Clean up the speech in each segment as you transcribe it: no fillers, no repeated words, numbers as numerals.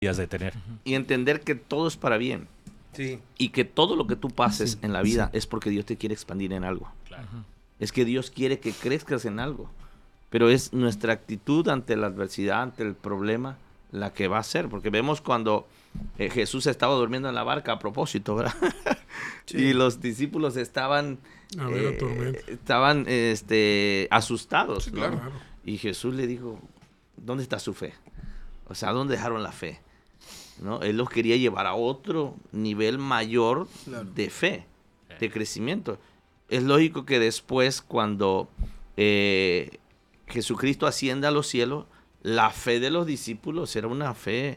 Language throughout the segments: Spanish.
de tener. Y entender que todo es para bien. Sí. Y que todo lo que tú pases en la vida es porque Dios te quiere expandir en algo. Claro. Es que Dios quiere que crezcas en algo. Pero es nuestra actitud ante la adversidad, ante el problema, la que va a ser. Porque vemos cuando Jesús estaba durmiendo en la barca a propósito, ¿verdad? Sí. Y los discípulos estaban asustados, Sí, ¿no? claro. Y Jesús le dijo, ¿dónde está su fe? O sea, ¿dónde dejaron la fe? ¿No? Él los quería llevar a otro nivel mayor de fe, de crecimiento. Es lógico que después, cuando Jesucristo asciende a los cielos, la fe de los discípulos era una fe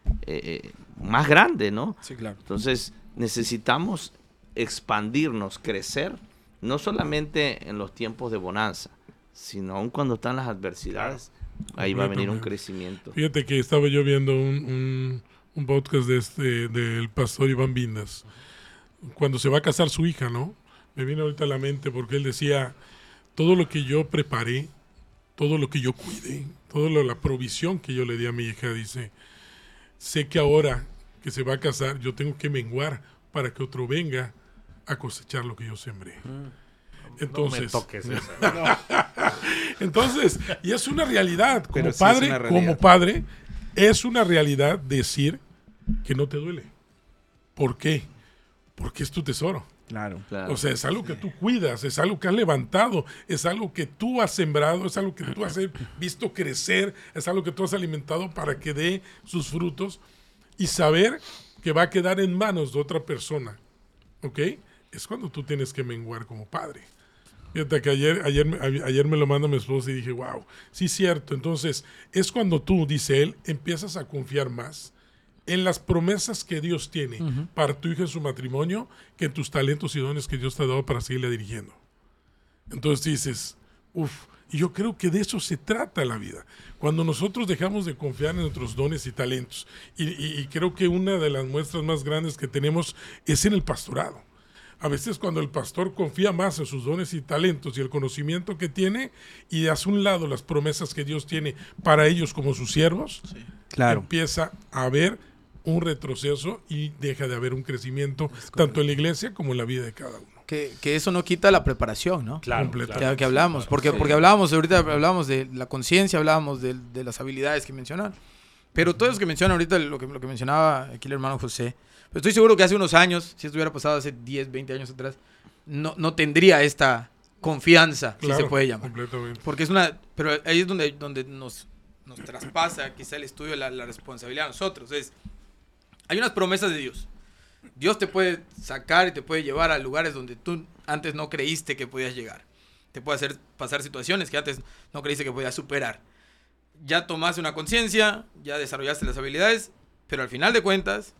más grande, ¿no? Sí, claro. Entonces, necesitamos expandirnos, crecer, no solamente en los tiempos de bonanza, sino aun cuando están las adversidades, ahí va a venir un crecimiento. Fíjate que estaba yo viendo un podcast del pastor Iván Vindas, cuando se va a casar su hija, ¿no? Me viene ahorita a la mente porque él decía, todo lo que yo preparé, todo lo que yo cuidé, toda la provisión que yo le di a mi hija, dice, sé que ahora que se va a casar, yo tengo que menguar para que otro venga a cosechar lo que yo sembré. Entonces, no me toques eso. Entonces, y es una realidad, como Pero sí padre, es una realidad. como padre, es una realidad decir que no te duele. ¿Por qué? Porque es tu tesoro. Claro. O sea, es algo que tú cuidas, es algo que has levantado, es algo que tú has sembrado, es algo que tú has visto crecer, es algo que tú has alimentado para que dé sus frutos y saber que va a quedar en manos de otra persona, ¿ok? Es cuando tú tienes que menguar como padre. Fíjate que ayer me lo manda mi esposa y dije, wow, sí es cierto. Entonces, es cuando tú, dice él, empiezas a confiar más en las promesas que Dios tiene para tu hija en su matrimonio que en tus talentos y dones que Dios te ha dado para seguirle dirigiendo. Entonces dices, y yo creo que de eso se trata la vida. Cuando nosotros dejamos de confiar en nuestros dones y talentos, y creo que una de las muestras más grandes que tenemos es en el pastorado. A veces cuando el pastor confía más en sus dones y talentos y el conocimiento que tiene y hace un lado las promesas que Dios tiene para ellos como sus siervos, Claro. empieza a haber un retroceso y deja de haber un crecimiento tanto en la iglesia como en la vida de cada uno. Que eso no quita la preparación, ¿no? Claro, Completamente. claro. Que hablamos, porque hablábamos, ahorita hablábamos de la conciencia, hablábamos de las habilidades que mencionan, pero todo eso que mencionan ahorita, lo que mencionaba aquí el hermano José, pues estoy seguro que hace unos años, si esto hubiera pasado hace 10, 20 años atrás, no tendría esta confianza, Claro, si se puede llamar. completamente. Porque pero ahí es donde nos traspasa quizá el estudio de la responsabilidad a nosotros. Hay unas promesas de Dios. Dios te puede sacar y te puede llevar a lugares donde tú antes no creíste que podías llegar. Te puede hacer pasar situaciones que antes no creíste que podías superar. Ya tomaste una conciencia, ya desarrollaste las habilidades, pero al final de cuentas,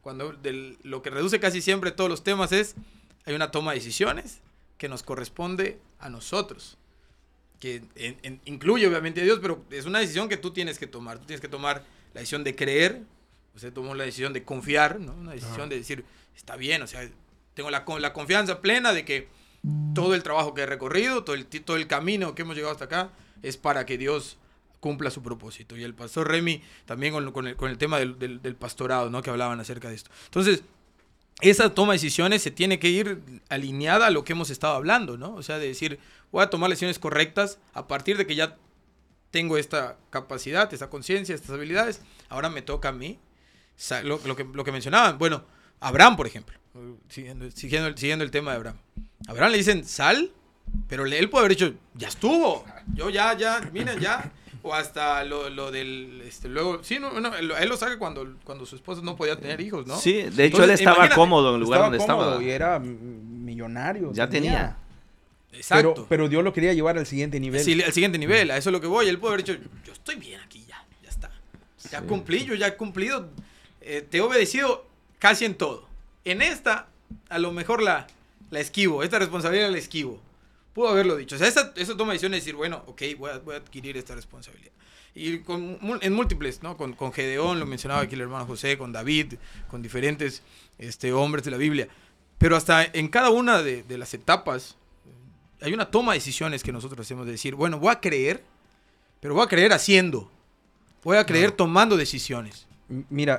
lo que reduce casi siempre todos los temas hay una toma de decisiones que nos corresponde a nosotros. Que incluye obviamente a Dios, pero es una decisión que tú tienes que tomar. Tú tienes que tomar la decisión de creer. Usted tomó la decisión de confiar, ¿no? Una decisión de decir, está bien, o sea, tengo la confianza plena de que todo el trabajo que he recorrido, todo el camino que hemos llegado hasta acá, es para que Dios cumpla su propósito. Y el pastor Remy también con el tema del pastorado, ¿no? Que hablaban acerca de esto. Entonces, esa toma de decisiones se tiene que ir alineada a lo que hemos estado hablando, ¿no? O sea, de decir, voy a tomar decisiones correctas a partir de que ya tengo esta capacidad, esta conciencia, estas habilidades. Ahora me toca a mí lo que mencionaban. Bueno, Abraham, por ejemplo, siguiendo el tema de Abraham. A Abraham le dicen, sal, pero él puede haber dicho, ya estuvo, yo ya, miren, ya. O hasta lo del, luego, sí, él lo saca cuando su esposa no podía tener hijos, ¿no? Sí, de hecho él estaba cómodo en el lugar donde cómodo estaba. y era millonario. Ya tenía. Exacto. Pero Dios lo quería llevar al siguiente nivel. Sí, al siguiente nivel, a eso es lo que voy. Él puede haber dicho, yo estoy bien aquí, ya está. Ya cumplí, yo ya he cumplido. Te he obedecido casi en todo. En esta, a lo mejor la esquivo, esta responsabilidad la esquivo. Pudo haberlo dicho. O sea, esa toma de decisión es decir, bueno, ok, voy a adquirir esta responsabilidad. Y en múltiples, ¿no? Con Gedeón, lo mencionaba aquí el hermano José, con David, con diferentes hombres de la Biblia. Pero hasta en cada una de las etapas hay una toma de decisiones que nosotros hacemos de decir, bueno, voy a creer, pero voy a creer haciendo. Voy a creer tomando decisiones. Mira,